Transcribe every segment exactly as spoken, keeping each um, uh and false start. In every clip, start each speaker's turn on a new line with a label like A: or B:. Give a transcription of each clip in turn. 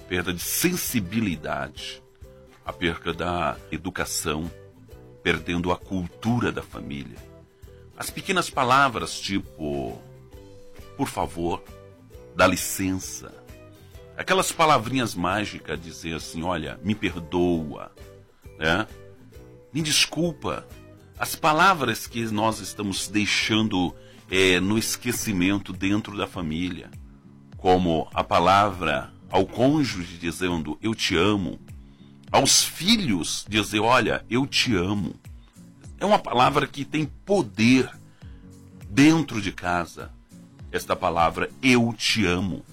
A: perda de sensibilidade, a perda da educação, perdendo a cultura da família. As pequenas palavras tipo, por favor, dá licença, aquelas palavrinhas mágicas, dizer assim, olha, me perdoa, né? Me desculpa. As palavras que nós estamos deixando é, no esquecimento dentro da família, como a palavra ao cônjuge dizendo, eu te amo, aos filhos dizer, olha, eu te amo. É uma palavra que tem poder dentro de casa. Esta palavra, eu te amo.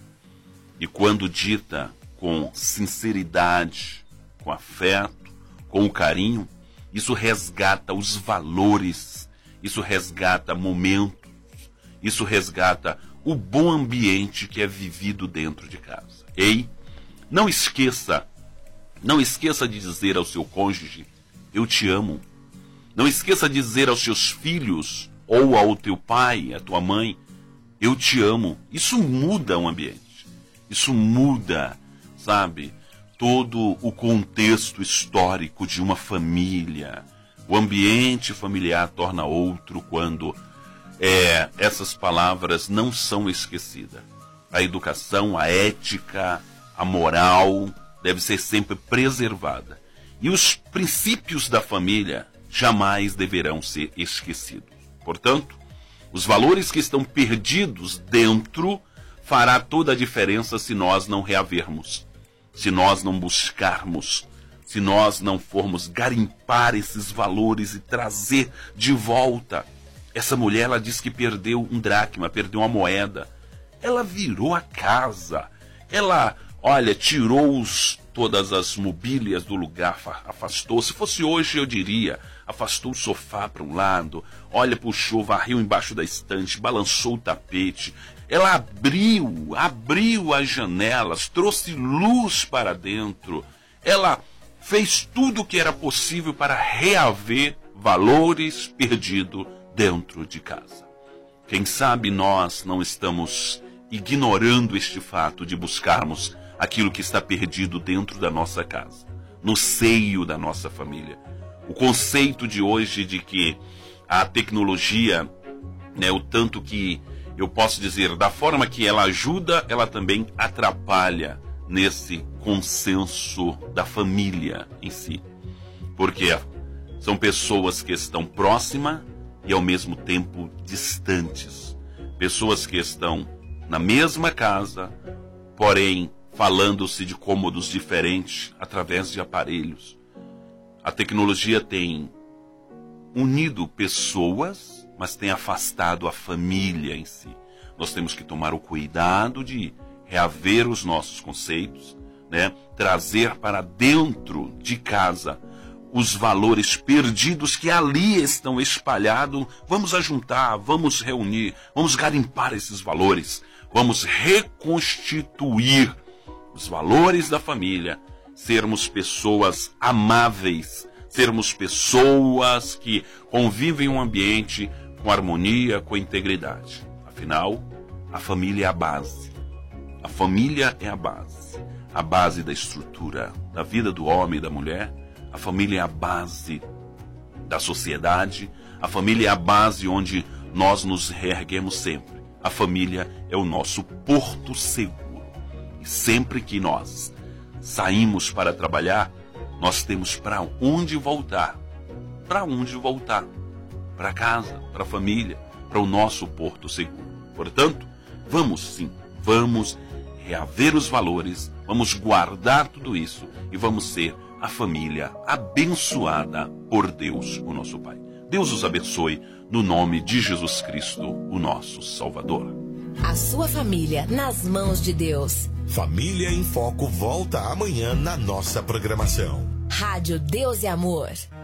A: E quando dita com sinceridade, com afeto, com carinho, isso resgata os valores, isso resgata momentos, isso resgata o bom ambiente que é vivido dentro de casa. Ei, não esqueça, não esqueça de dizer ao seu cônjuge, eu te amo. Não esqueça de dizer aos seus filhos, ou ao teu pai, à tua mãe, eu te amo. Isso muda o ambiente. Isso muda, sabe, todo o contexto histórico de uma família. O ambiente familiar torna outro quando é, essas palavras não são esquecidas. A educação, a ética, a moral deve ser sempre preservada. E os princípios da família jamais deverão ser esquecidos. Portanto, os valores que estão perdidos dentro fará toda a diferença se nós não reavermos, se nós não buscarmos, se nós não formos garimpar esses valores e trazer de volta. Essa mulher, ela diz que perdeu um dracma, perdeu uma moeda. Ela virou a casa. Ela, olha, tirou os, todas as mobílias do lugar, afastou. Se fosse hoje, eu diria, afastou o sofá para um lado, olha, puxou, varreu embaixo da estante, balançou o tapete. Ela abriu, abriu as janelas, trouxe luz para dentro. Ela fez tudo o que era possível para reaver valores perdidos dentro de casa. Quem sabe nós não estamos ignorando este fato de buscarmos aquilo que está perdido dentro da nossa casa, no seio da nossa família. O conceito de hoje de que a tecnologia, né, o tanto que eu posso dizer, da forma que ela ajuda, ela também atrapalha nesse consenso da família em si. Porque são pessoas que estão próximas e ao mesmo tempo distantes. Pessoas que estão na mesma casa, porém falando-se de cômodos diferentes através de aparelhos. A tecnologia tem unido pessoas, mas tem afastado a família em si. Nós temos que tomar o cuidado de reaver os nossos conceitos, né? Trazer para dentro de casa os valores perdidos que ali estão espalhados. Vamos ajuntar, vamos reunir, vamos garimpar esses valores, vamos reconstituir os valores da família, sermos pessoas amáveis, sermos pessoas que convivem em um ambiente com harmonia, com integridade. Afinal, a família é a base. A família é a base. A base da estrutura da vida do homem e da mulher. A família é a base da sociedade. A família é a base onde nós nos reerguemos sempre. A família é o nosso porto seguro. E sempre que nós saímos para trabalhar, nós temos para onde voltar. Para onde voltar? Para casa, para a família, para o nosso porto seguro. Portanto, vamos sim, vamos reaver os valores, vamos guardar tudo isso e vamos ser a família abençoada por Deus, o nosso Pai. Deus os abençoe no nome de Jesus Cristo, o nosso Salvador.
B: A sua família nas mãos de Deus.
C: Família em Foco volta amanhã na nossa programação.
B: Rádio Deus e Amor.